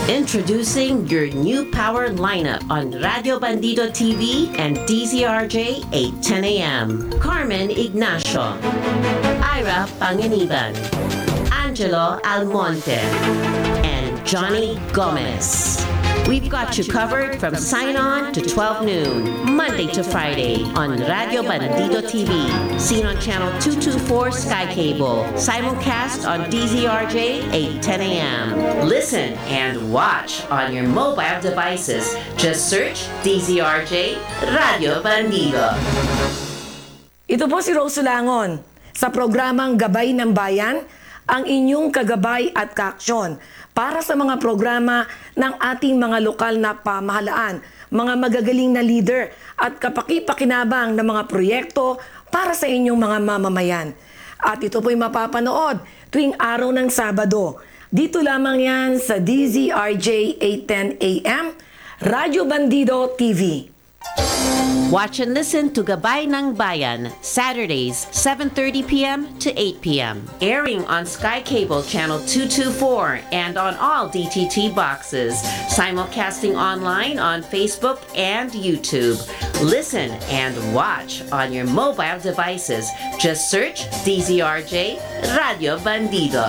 Introducing your new power lineup on Radio Bandido TV and DZRJ 8:10 a.m. Carmen Ignacio, Ira Panganiban, Angelo Almonte, and Johnny Gomez. We've got you covered from sign-on to 12 noon, Monday to Friday on Radio Bandido TV, seen on channel 224 Sky Cable, simulcast on DZRJ 8:10 a.m. Listen and watch on your mobile devices. Just search DZRJ Radio Bandido. Ito po si Rose Langon sa programang Gabay ng Bayan, ang inyong kagabay at kaaksyon para sa mga programa ng ating mga lokal na pamahalaan, mga magagaling na leader at kapaki-pakinabang na mga proyekto para sa inyong mga mamamayan. At ito po'y mapapanood tuwing araw ng Sabado. Dito lamang yan sa DZRJ 8:10 AM, Radyo Bandido TV. Watch and listen to Gabay ng Bayan, Saturdays, 7:30 p.m. to 8 p.m. Airing on Sky Cable Channel 224 and on all DTT boxes. Simulcasting online on Facebook and YouTube. Listen and watch on your mobile devices. Just search DZRJ Radio Bandido.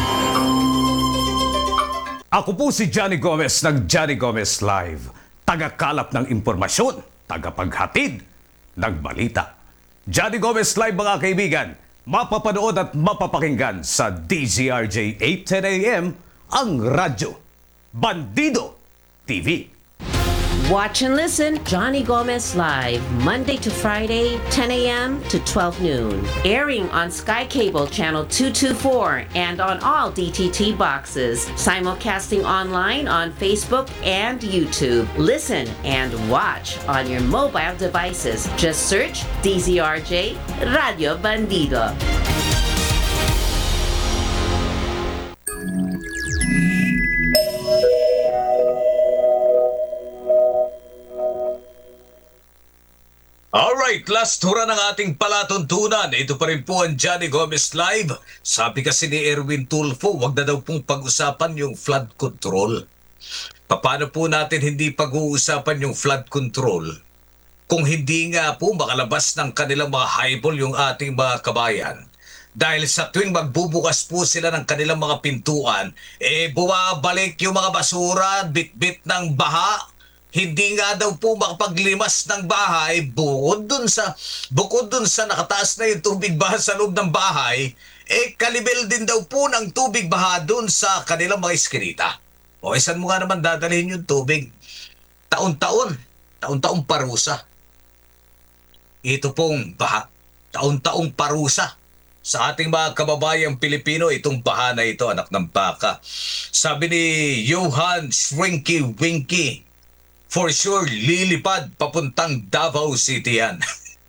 Ako po si Johnny Gomez ng Johnny Gomez Live. Tagakalap ng impormasyon, tagapaghatid ng balita. Johnny Gomez Live mga kaibigan, mapapanood at mapapakinggan sa DZRJ 8:10 AM ang Radyo Bandido TV. Watch and listen Johnny Gomez Live, Monday to Friday, 10 a.m. to 12 noon. Airing on Sky Cable Channel 224 and on all DTT boxes. Simulcasting online on Facebook and YouTube. Listen and watch on your mobile devices. Just search DZRJ Radio Bandido. Alright, last hura ng ating palatuntunan. Ito pa rin po ang Johnny Gomez Live. Sabi kasi ni Erwin Tulfo, wag na daw pong pag-usapan yung flood control. Paano po natin hindi pag-uusapan yung flood control kung hindi nga po makalabas ng kanilang mga highball yung ating mga kabayan? Dahil sa tuwing magbubukas po sila ng kanilang mga pintuan, bumabalik yung mga basura, bit-bit ng baha. Hindi nga daw po makapaglimas ng bahay bukod dun sa nakataas na yung tubig baha sa loob ng bahay, kalibel din daw po ng tubig baha dun sa kanilang mga iskinita. O saan mo nga naman dadalhin yung tubig? Taon-taong parusa. Ito pong baha, taon-taong parusa sa ating mga kababayang Pilipino, itong baha na ito, anak ng baka. Sabi ni Johan Shrinky Winky, for sure, lilipad papuntang Davao City yan.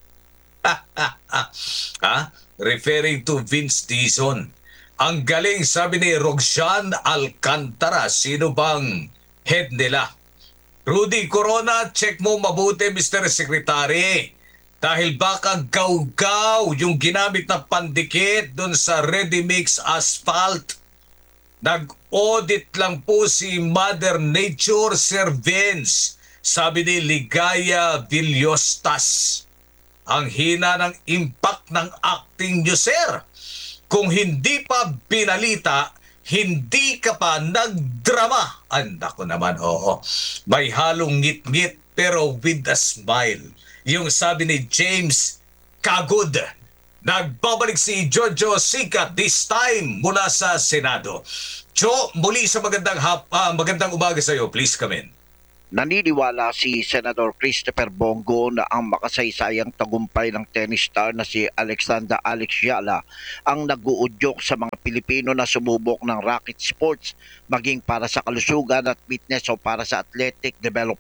Referring to Vince Dizon. Ang galing, sabi ni Roxanne Alcantara. Sino bang head nila? Rudy Corona, check mo mabuti, Mr. Secretary. Dahil baka gaw-gaw yung ginamit na pandikit dun sa ready-mix asphalt. Nag-audit lang po si Mother Nature, Sir Vince. Sabi ni Ligaya Villostas. Ang hina ng impact ng acting nyo, sir. Kung hindi pa binalita, hindi ka pa nagdrama. Anda ko naman, oo. May halong ngit-ngit pero with a smile. Yung sabi ni James Kagud. Nagbabalik si Jojo Sikat this time mula sa Senado. Jo, muli sa magandang umaga sa iyo. Please come in. Naniniwala si Senador Christopher Bongo na ang makasaysayang tagumpay ng tennis star na si Alexandra Alex Yala ang nag-uudyok sa mga Pilipino na sumubok ng racket sports maging para sa kalusugan at fitness o para sa athletic development.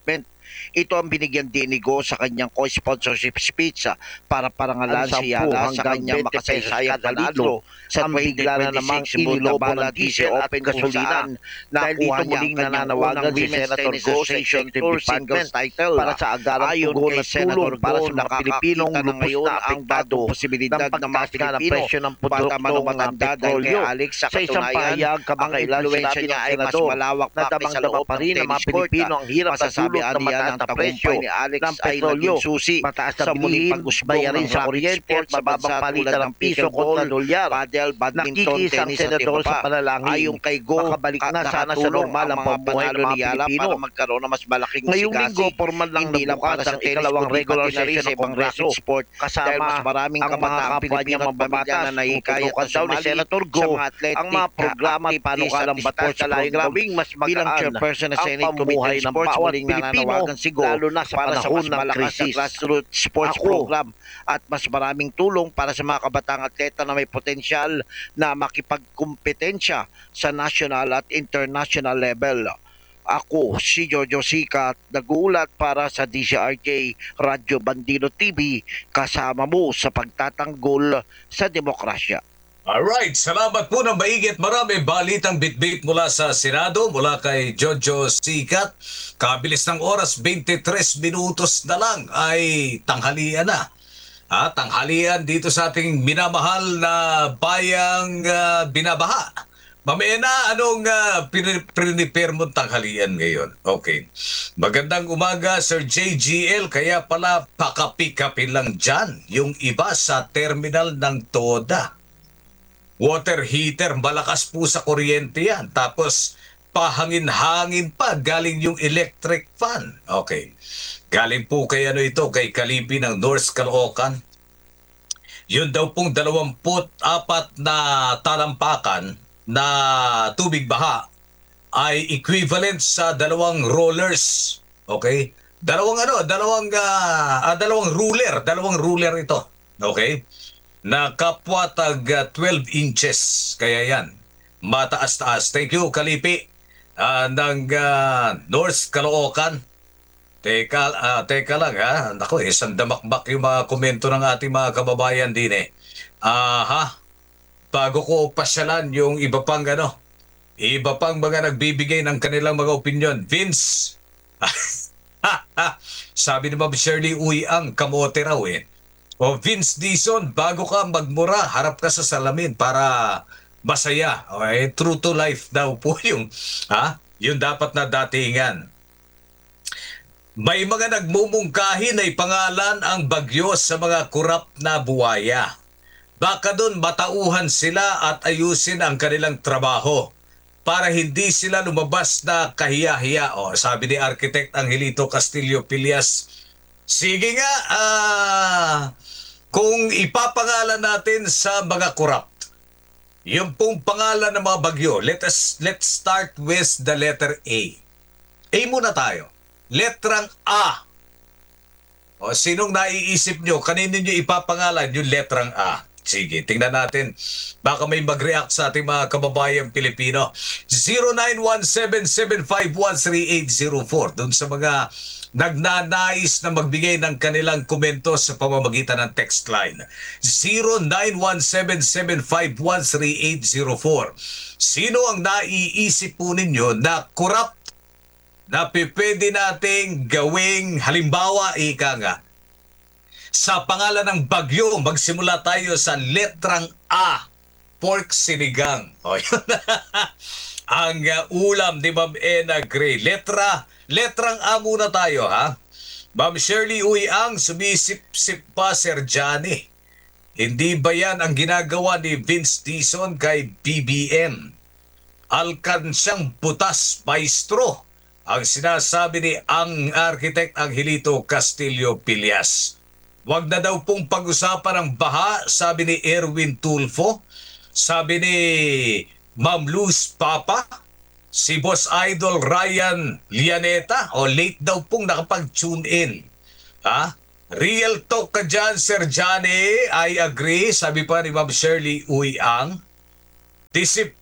Ito ang binigyan dinigo sa kanyang co-sponsorship speech para parangalan si Yala sa kanyang makasaysayang panalo sa 2026 Bulaga ng DC Open kasulinan. Dahil dito muling nananawagan si Senator Go sa executive department para sa agarang tugon na tulong para sa mga Pilipinong lubos na apektado posibilidad ng mga Pilipino ng produkto ng petrolyo. Sa isang pahayag kamakailan sinabi ng senador na damang-dama pa rin ng mga Pilipino ang hirap sa dulot ng mataas na presyo ng petrolyo. Mataas na bilihin, bayarin sa kuryente at mababang palitan ng piso kontra dolyar. Nakikisang senador sa panalangin makabalik na sana sa normal ang pamumuhay ng mga Pilipino. Ngayong linggo, formal lang nabukas ang ikalawang regular session ng Kongreso kasama ang mga kampanyang mambabatas na nahihikayat na sumali Senator Go ang mga programa at panukalang batas sa gawing mas magaan chairperson ng Senate Committee ng bawat Pilipino lalo na sa panahon ng krisis. Grassroots sports program at mas maraming tulong para sa mga kabatang atleta na may potensyal na makipagkumpetensya sa national at international level. Ako, si Jojo Sikat, nag-uulat para sa DCRJ Radyo Bandido TV, kasama mo sa pagtatanggol sa demokrasya. Alright, salamat po ng maigit marami balitang bitbit mula sa Senado, mula kay Jojo Sikat. Kabilis ng oras, 23 minutos na lang ay tanghalian na. Tanghalian dito sa ating minamahal na bayang binabaha. Mamaya na, anong prepare mo tanghalian ngayon? Okay. Magandang umaga, Sir JGL. Kaya pala pakapikapin lang dyan yung iba sa terminal ng Toda. Water heater, malakas po sa kuryente yan. Tapos pahangin-hangin pa, galing yung electric fan. Okay. Galing po kay kay Kalipi ng North Caloocan. Yun daw pong 24 na talampakan na tubig baha ay equivalent sa 2 rollers. Okay? Dalawang ruler ito. Okay? Na kapwa tag 12 inches. Kaya yan. Mataas-taas. Thank you, Kalipi ng North Caloocan. Teka lang ha. Naku, isang damakbak yung mga komento ng ating mga kababayan din eh. Bago ko pasyalan yung iba pang mga nagbibigay ng kanilang mga opinion. Vince, sabi ni Ma'am Shirley Uyang, kamote raw eh. O Vince Dizon, bago ka magmura, harap ka sa salamin para masaya. Okay? True to life daw po yung dapat na datingan. May mga nagmumungkahi na ipangalan ang bagyo sa mga kurap na buwaya. Baka doon matauhan sila at ayusin ang kanilang trabaho para hindi sila lumabas na kahiya-hiya. Sabi ni Architect Angelito Castillo Pilias, sige nga, kung ipapangalan natin sa mga corrupt, yung pong pangalan ng mga bagyo, let's start with the letter A. A muna tayo. Letrang A. Sinong naiisip nyo? Kanino nyo ipapangalan yung letrang A? Sige, tingnan natin. Baka may mag-react sa ating mga kababayang Pilipino. 0917-751-3804. Doon sa mga nagnanais na magbigay ng kanilang komento sa pamamagitan ng text line. 0917-751-3804. Sino ang naiisip po ninyo na corrupt na pwede nating gawing halimbawa, ika nga, sa pangalan ng bagyo, magsimula tayo sa letrang A, pork sinigang. Ang ulam ni Ma'am Ena Gray. Letrang A muna tayo, ha? Ma'am Shirley Uyang, sumisip-sip pa, Sir Johnny. Hindi ba yan ang ginagawa ni Vince Dizon kay BBM? Alkansyang butas, maestro. Ang sinasabi ni ang Architect Angelito Castillo Pilias. Wag na daw pong pag-usapan ng baha, sabi ni Erwin Tulfo. Sabi ni Ma'am Luz Papa. Si Boss Idol Ryan Lianeta, late daw pong nakapag-tune in. Real talk ka dyan, Sir Johnny. I agree, sabi pa ni Ma'am Shirley Uyang.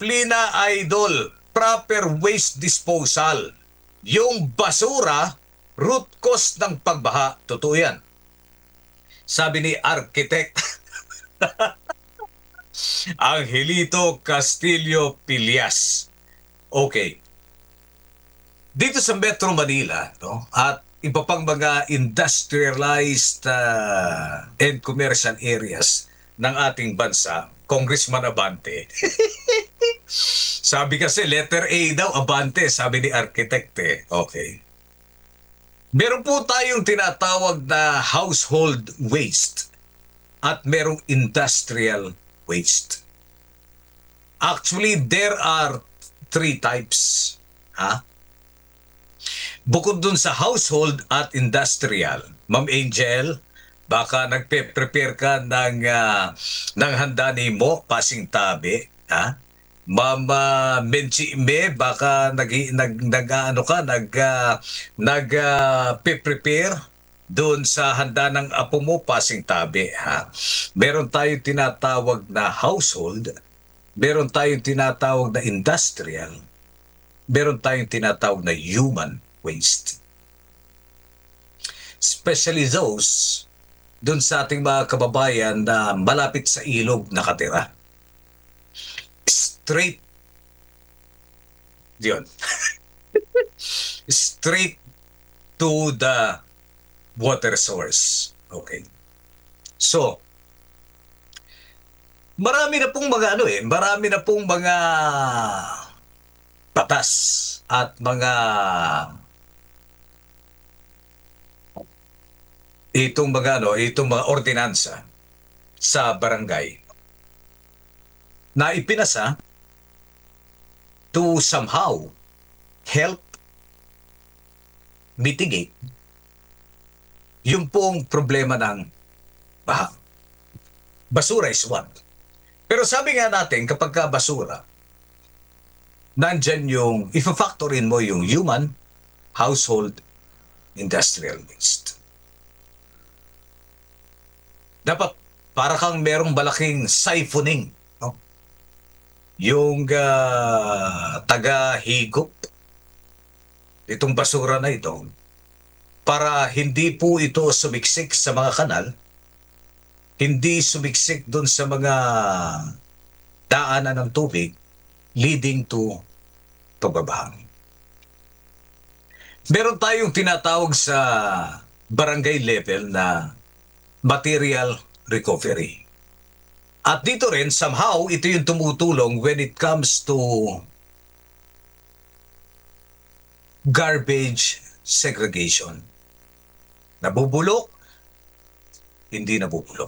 Disiplina, Idol. Proper waste disposal. Yung basura, root cause ng pagbaha. Totoo yan. Sabi ni Architect Angelito Castillo Pilias. Okay. Dito sa Metro Manila, no, at iba pang mga industrialized and commercial areas ng ating bansa, Congressman Abante. Sabi kasi letter A daw, Abante, sabi ni Architect eh. Okay. Meron po tayong tinatawag na household waste at merong industrial waste. Actually, there are 3 types. Ha? Bukod dun sa household at industrial, Ma'am Angel, baka nagpe-prepare ka ng handa ni mo, pasing tabi, ha? Ma'am Menchi Me, baka prepare doon sa handa ng apo mo, pasing tabi, ha? Meron tayong tinatawag na household, meron tayong tinatawag na industrial, meron tayong tinatawag na human waste. Especially those doon sa ating mga kababayan na malapit sa ilog nakatira. Straight yun. Straight to the water source. Okay. So, marami na pong mga batas at mga itong mga ordinansa sa barangay na ipinasa to somehow help mitigate yung pong problema ng baha. Basura is one. Pero sabi nga natin, kapag ka basura, nandyan yung, if-factorin mo yung human, household, industrial waste. Dapat para kang merong malaking siphoning, no? Yung taga-higop itong basura na ito para hindi po ito sumiksik sa mga kanal, hindi sumiksik doon sa mga daanan ng tubig leading to pagbabaha. Meron tayong tinatawag sa barangay level na material recovery. At dito rin, somehow, ito yung tumutulong when it comes to garbage segregation. Nabubulok, hindi nabubulok.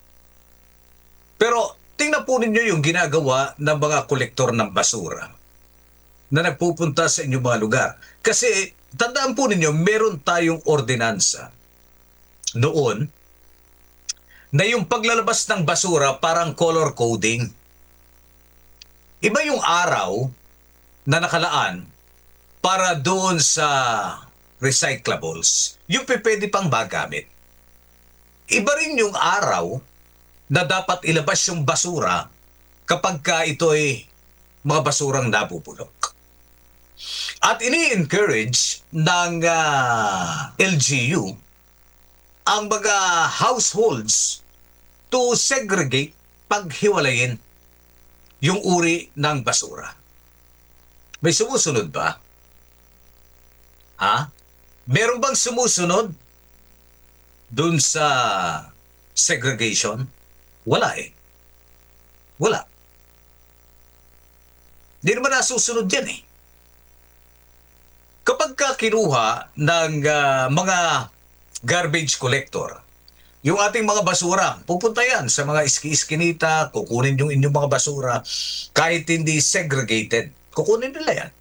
Pero tingnan po ninyo yung ginagawa ng mga kolektor ng basura na nagpupunta sa inyong mga lugar. Kasi tandaan po ninyo, meron tayong ordinansa noon na yung paglalabas ng basura parang color coding. Iba yung araw na nakalaan para doon sa recyclables, yung pwede pang magamit. Iba rin yung araw na dapat ilabas yung basura kapag ka ito ay mga basurang nabubulok. At ini-encourage ng LGU ang mga households to segregate, paghiwalayin yung uri ng basura. May sumusunod ba? Ha? Meron bang sumusunod dun sa segregation? Wala eh. Wala. Hindi naman nasusunod yan eh. Kapag ka kinuha ng mga garbage collector, yung ating mga basura, pupunta yan sa mga iski-iskinita, kukunin yung inyong mga basura, kahit hindi segregated, kukunin nila yan.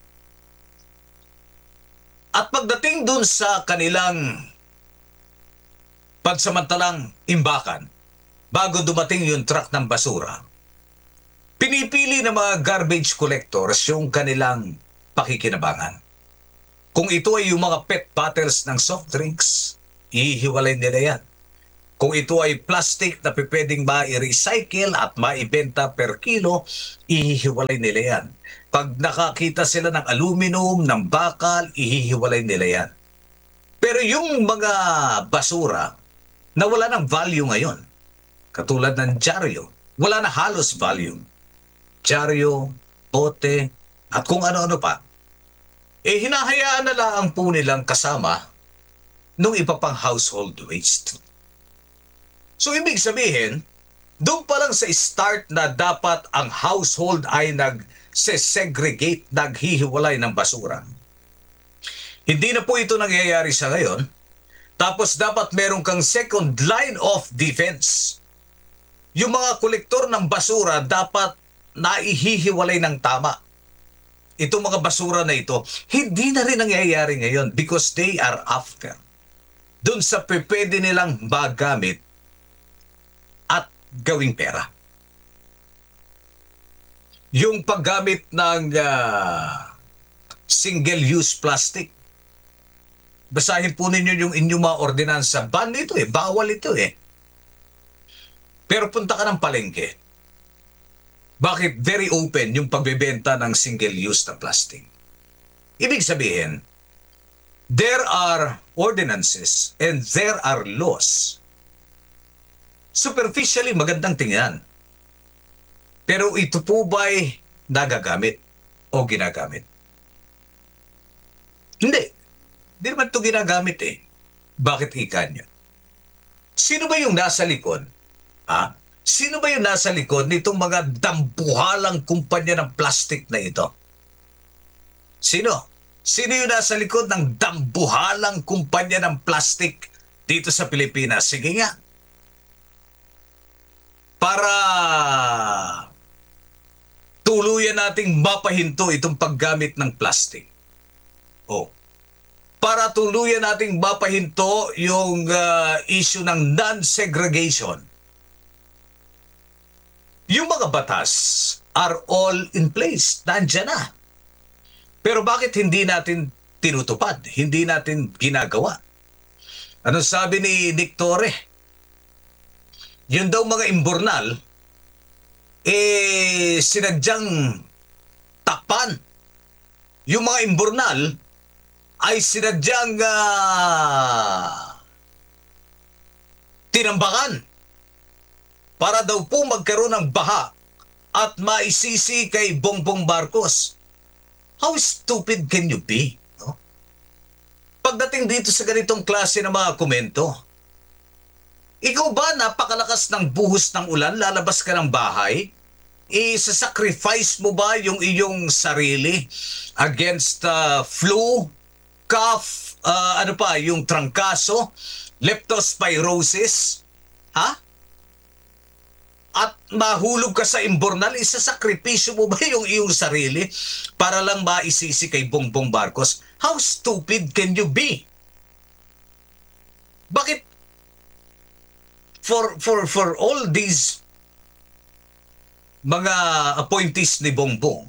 At pagdating dun sa kanilang pansamantalang imbakan, bago dumating yung truck ng basura, pinipili ng mga garbage collectors yung kanilang pakikinabangan. Kung ito ay yung mga PET bottles ng soft drinks, ihiwalay nila yan. Kung ito ay plastic na pwedeng ma-recycle at maibenta per kilo, ihihiwalay nila yan. Pag nakakita sila ng aluminum, ng bakal, ihihiwalay nila yan. Pero yung mga basura na wala ng value ngayon, katulad ng dyaryo, wala na halos value. Dyaryo, bote, at kung ano-ano pa, hinahayaan na lang po nilang kasama nung iba pang household waste. So, ibig sabihin, doon pa lang sa start na dapat ang household ay nag-segregate, naghihiwalay ng basura. Hindi na po ito nangyayari sa ngayon. Tapos dapat meron kang second line of defense. Yung mga kolektor ng basura dapat naihihiwalay ng tama. Itong mga basura na ito, hindi na rin nangyayari ngayon because they are after. Doon sa pwede nilang magamit at gawing pera. Yung paggamit ng single-use plastic, basahin po ninyo yung inyong mga ordinansa. Ban ito bawal ito Pero punta ka ng palengke. Bakit very open yung pagbebenta ng single-use na plastic? Ibig sabihin, there are ordinances and there are laws. Superficially magandang tingnan. Pero ito po ba'y nagagamit o ginagamit? Hindi. Hindi naman ito ginagamit Bakit ika niya? Sino ba yung nasa likod? Sino ba yung nasa likod nitong mga dambuhalang kumpanya ng plastic na ito? Sino? Sino yung nasa likod ng dambuhalang kumpanya ng plastic dito sa Pilipinas? Sige nga. Para tuluyan nating mapahinto itong paggamit ng plastic. Para tuluyan nating mapahinto yung issue ng non-segregation. Yung mga batas are all in place. Nandiyan na. Pero bakit hindi natin tinutupad? Hindi natin ginagawa? Ano sabi ni Nick Torre? Yun daw mga imbornal, sinadyang takpan. Yung mga imbornal ay sinadyang tinambakan para daw po magkaroon ng baha at maisisi kay Bongbong Marcos. How stupid can you be? No? Pagdating dito sa ganitong klase ng mga komento, ikaw ba napakalakas ng buhos ng ulan, lalabas ka ng bahay, isasacrifice mo ba yung iyong sarili against flu, cough, yung trangkaso, leptospirosis, at mahulog ka sa imbornal, isasakripisyo mo ba yung iyong sarili para lang maisisi kay Bongbong Marcos? How stupid can you be? Bakit for all these mga appointees ni Bongbong,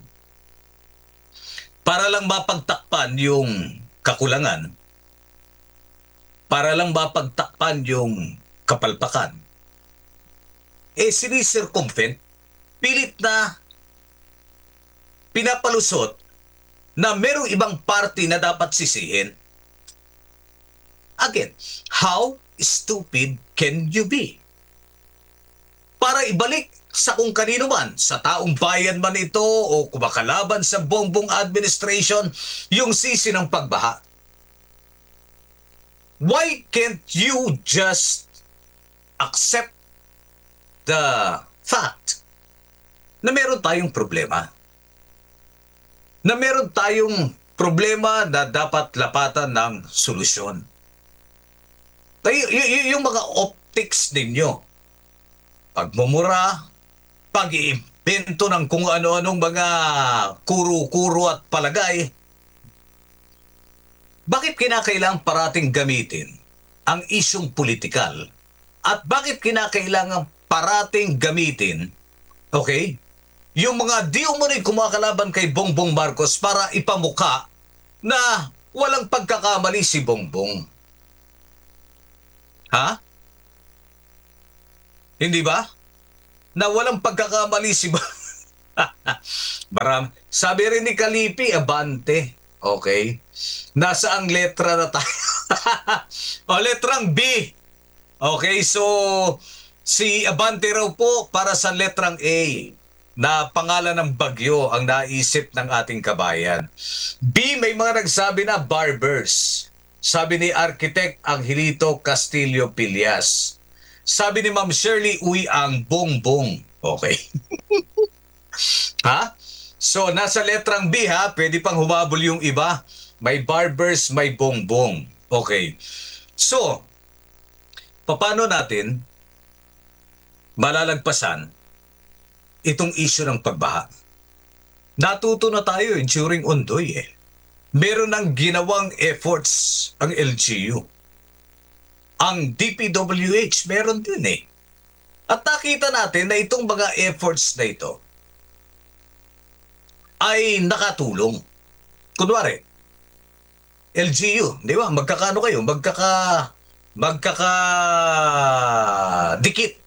para lang mapagtakpan yung kakulangan, para lang mapagtakpan yung kapalpakan, sinisircumvent, pilit na pinapalusot na merong ibang party na dapat sisihin. Again, how stupid can you be? Para ibalik sa kung kanino man, sa taong bayan man ito o kumakalaban sa Bongbong administration, yung sisi ng pagbaha. Why can't you just accept the fact na meron tayong problema? Na meron tayong problema na dapat lapatan ng solusyon. Yung mga optics ninyo, pagmumura, pag-iimbento ng kung ano-anong mga kuro-kuro at palagay, bakit kinakailangan parating gamitin ang isyong politikal? At bakit kinakailangan parating gamitin, yung mga di umano'y kumakalaban kay Bongbong Marcos para ipamukha na walang pagkakamali si Bongbong? Hindi ba? Na walang pagkakamali si Sabi rin ni Kalipi, abante. Okay? Nasa ang letra na tayo? O, letrang B. Okay, so si Abante raw po para sa letrang A na pangalan ng bagyo ang naisip ng ating kabayan. B, may mga nagsabi na barbers. Sabi ni Architect Angelito Castillo Pillas. Sabi ni Ma'am Shirley Uy ang bongbong. Okay. Ha? So, nasa letrang B ha, pwede pang humabol yung iba. May barbers, may bongbong. Okay. So, paano natin malalagpasan itong issue ng pagbaha? Natuto na tayo during Ondoy eh. Meron ng ginawang efforts ang LGU. Ang DPWH meron din eh. At nakita natin na itong mga efforts na ito ay nakatulong. Kunwari, LGU, di ba? Magkakaano kayo? Magkakadikit.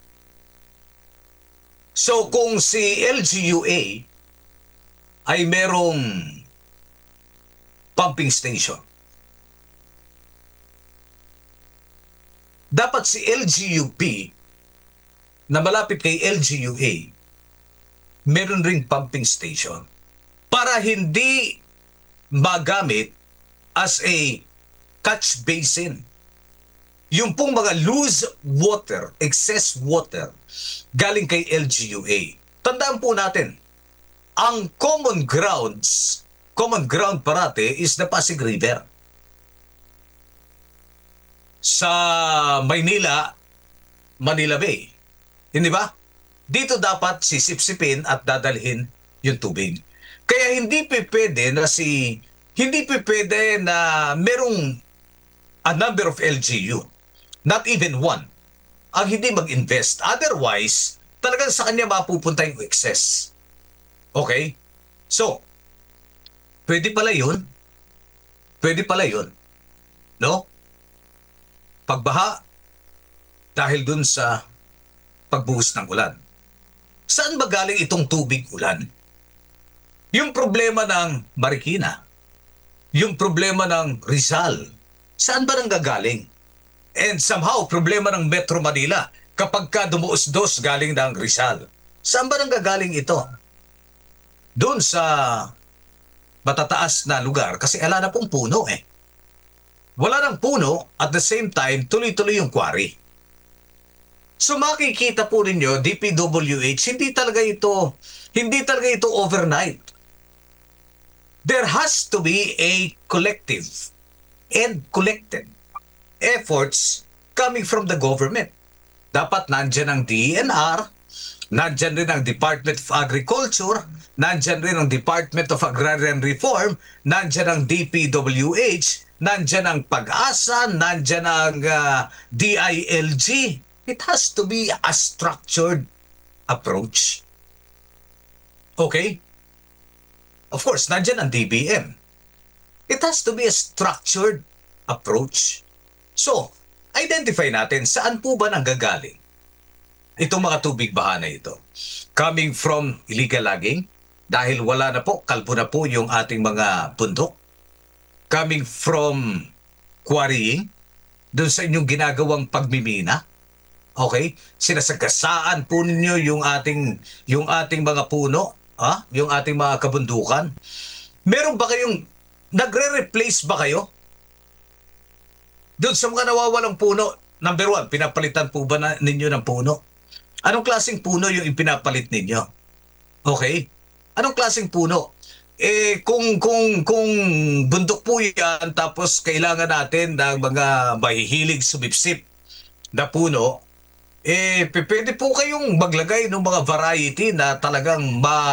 So kung si LGUA ay merong pumping station, dapat si LGUP na malapit kay LGUA meron ring pumping station para hindi magamit as a catch basin. Yung pong mga loose water, excess water, galing kay LGUA. Tandaan po natin, ang common ground parate is the Pasig River. Sa Maynila, Manila Bay. Hindi ba? Dito dapat sisipsipin at dadalhin yung tubig. Kaya hindi pwede na merong a number of LGU, not even one, ang hindi mag-invest. Otherwise, talagang sa kanya mapupunta yung excess. Okay? So, pwede pala yun. No? Pagbaha dahil dun sa pagbuhos ng ulan. Saan ba galing itong tubig ulan? Yung problema ng Marikina, yung problema ng Rizal, saan ba nanggagaling? And somehow, problema ng Metro Manila, kapag ka dumuos-dos galing ng Rizal, saan ba nanggagaling ito? Doon sa matataas na lugar, kasi ala na pong puno eh. Wala ng puno, at the same time, tuloy-tuloy yung quarry. So makikita po ninyo, DPWH, hindi talaga ito overnight. There has to be a collective and collected efforts coming from the government. Dapat nandyan ang DENR, nandyan rin ang Department of Agriculture, nandyan rin ang Department of Agrarian Reform, nandyan ang DPWH, nandyan ang Pag-asa, nandyan ang DILG. It has to be a structured approach. Okay? Of course, nandyan ang DBM. It has to be a structured approach. So, identify natin saan po ba nanggagaling itong mga tubig baha na ito. Coming from illegal logging, dahil wala na po, kalbo na po yung ating mga bundok. Coming from quarrying, doon sa inyong ginagawang pagmimina. Okay? Sinasagasaan po ninyo yung ating mga puno, yung ating mga kabundukan. Meron ba kayong, nagre-replace ba kayo? Doon sa mga nawawalang puno, number one, pinapalitan po ba ninyo ng puno? Anong klaseng puno yung ipinapalit ninyo? Okay? Anong klaseng puno? Kung bundok po yan, tapos kailangan natin ng mga mahihilig sumipsip na puno, pwede po kayong maglagay ng mga variety na talagang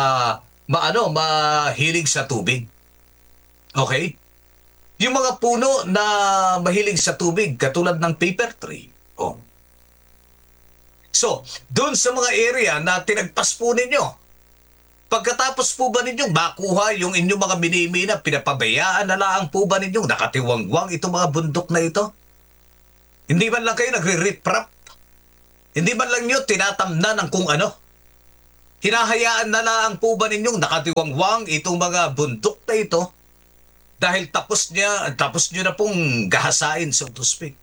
mahilig sa tubig. Okay? Yung mga puno na mahilig sa tubig, katulad ng paper tree. Oh. So, doon sa mga area na tinagpas po ninyo, pagkatapos po ba ninyong makuha yung inyong mga minimina, pinapabayaan na lang po ba ninyong nakatiwangwang itong mga bundok na ito? Hindi man lang kayo nagre-riprap? Hindi man lang nyo tinatamnan ng kung ano? Hinahayaan na lang po ba ninyong nakatiwangwang itong mga bundok na ito Dahil tapos nyo na pong gahasain, so to speak.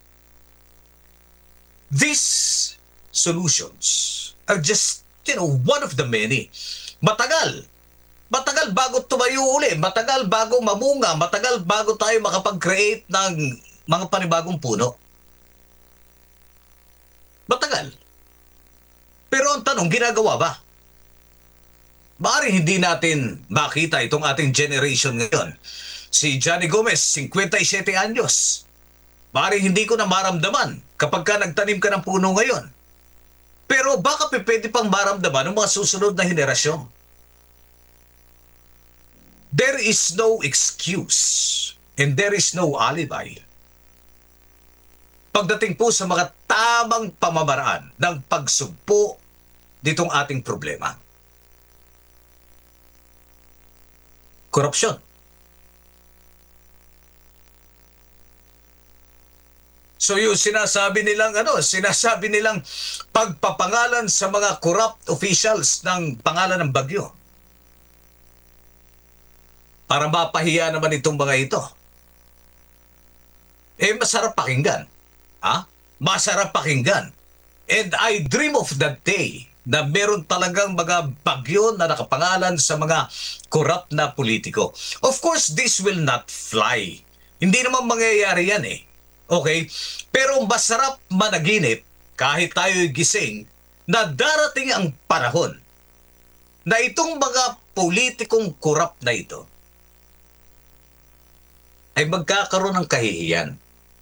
These solutions are just, one of the many. Matagal bago tumayo uli, matagal bago mamunga, matagal bago tayo makapag-create ng mga panibagong puno. Matagal. Pero ang tanong, ginagawa ba? Maaaring hindi natin makita itong ating generation ngayon. Si Johnny Gomez, 57 anyos. Maaaring hindi ko na maramdaman kapag ka nagtanim ka ng puno ngayon. Pero baka pwede pang maramdaman ng mga susunod na henerasyon. There is no excuse and there is no alibi pagdating po sa mga tamang pamamaraan ng pagsugpo nitong ating problema. Korupsyon. So yung sinasabi nilang pagpapangalan sa mga corrupt officials ng pangalan ng bagyo. Para mapahiya naman itong mga ito. Masarap pakinggan. Masarap pakinggan. And I dream of that day na meron talagang mga bagyo na nakapangalan sa mga corrupt na politiko. Of course, this will not fly. Hindi naman mangyayari yan eh. Okay? Pero masarap managinip kahit tayo'y gising na darating ang panahon na itong mga politikong corrupt na ito ay magkakaroon ng kahihiyan.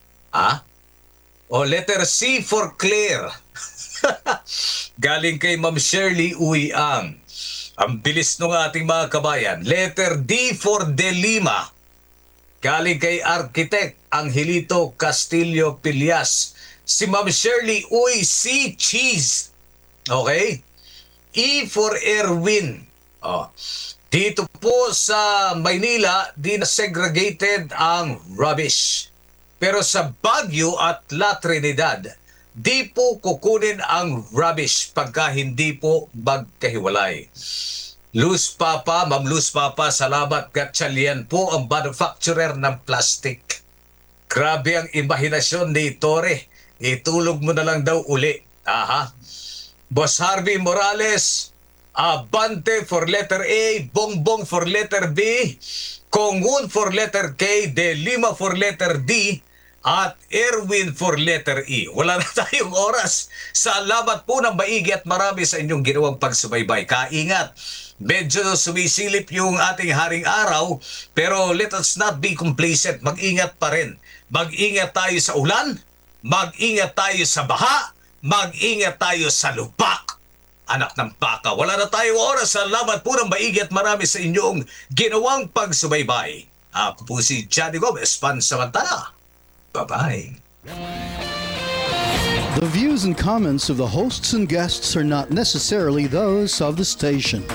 O letter C for Claire. Galing kay Ma'am Shirley Uy-ang. Ang bilis ng ating mga kabayan. Letter D for De Lima. Galing kay Architect Angelito Castillo Pilias. Si Ma'am Shirley Uy C. Cheese. Okay? E for Erwin. Dito po sa Maynila, di na segregated ang rubbish. Pero sa Baguio at La Trinidad, di po kukunin ang rubbish pagka hindi po magkahiwalay. Luz Papa, Ma'am Luz Papa, salamat. Gatchalian po ang manufacturer ng plastic. Grabe ang imahinasyon ni Tore. Itulog mo na lang daw uli. Boss Harvey Morales, Abante for letter A, Bongbong for letter B, Kongun for letter K, De Lima for letter D, at Erwin for letter E. Wala na tayong oras. Salamat po ng maigi at marami sa inyong ginawang pagsubaybay. Kaingat, medyo sumisilip yung ating haring araw, pero let us not be complacent. Mag-ingat pa rin. Mag-ingat tayo sa ulan, mag-ingat tayo sa baha, mag-ingat tayo sa lupak. Anak ng baka, wala na tayong oras. Salamat po ng maigi at marami sa inyong ginawang pagsubaybay. Ako po si Johnny Gomez, pansamantala. Bye-bye. The views and comments of the hosts and guests are not necessarily those of the station.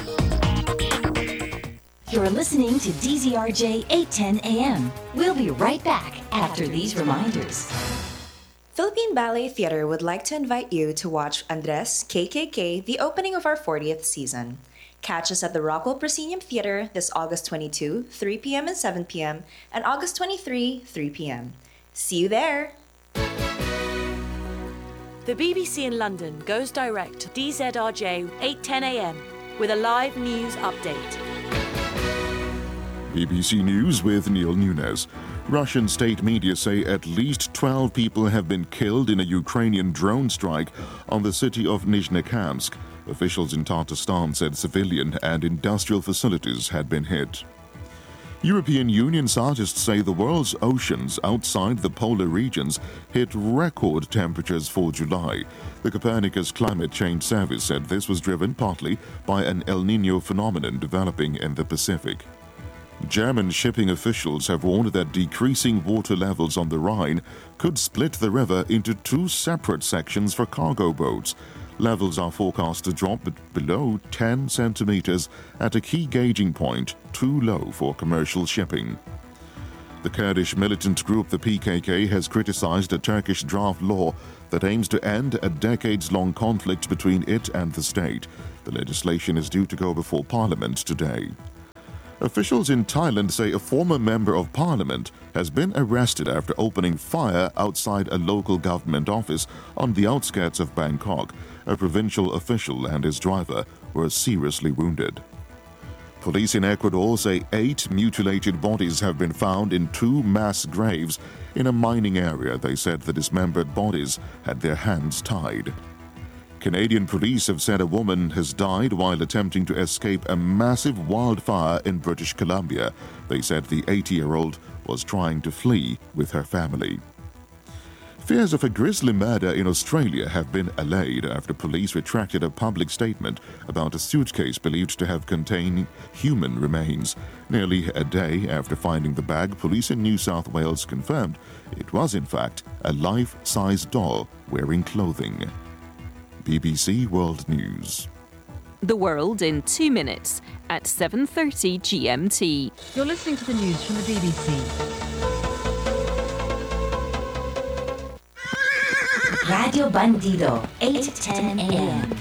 You're listening to DZRJ 810 AM. We'll be right back after these reminders. Philippine Ballet Theatre would like to invite you to watch Andres KKK, the opening of our 40th season. Catch us at the Rockwell Proscenium Theatre this August 22, 3 p.m. and 7 p.m., and August 23, 3 p.m. See you there! The BBC in London goes direct to DZRJ 8:10 AM with a live news update. BBC News with Neil Nunes. Russian state media say at least 12 people have been killed in a Ukrainian drone strike on the city of Nizhnekamsk. Officials in Tatarstan said civilian and industrial facilities had been hit. European Union scientists say the world's oceans outside the polar regions hit record temperatures for July. The Copernicus Climate Change Service said this was driven partly by an El Niño phenomenon developing in the Pacific. German shipping officials have warned that decreasing water levels on the Rhine could split the river into two separate sections for cargo boats. Levels are forecast to drop below 10 centimeters at a key gauging point, too low for commercial shipping. The Kurdish militant group the PKK has criticized a Turkish draft law that aims to end a decades-long conflict between it and the state. The legislation is due to go before Parliament today. Officials in Thailand say a former member of parliament has been arrested after opening fire outside a local government office on the outskirts of Bangkok. A provincial official and his driver were seriously wounded. Police in Ecuador say 8 mutilated bodies have been found in 2 mass graves in a mining area. They said the dismembered bodies had their hands tied. Canadian police have said a woman has died while attempting to escape a massive wildfire in British Columbia. They said the 80-year-old was trying to flee with her family. Fears of a grisly murder in Australia have been allayed after police retracted a public statement about a suitcase believed to have contained human remains. Nearly a day after finding the bag, police in New South Wales confirmed it was in fact a life-size doll wearing clothing. BBC World News. The world in 2 minutes at 7:30 GMT. You're listening to the news from the BBC. Radio Bandido, 8:10 a.m.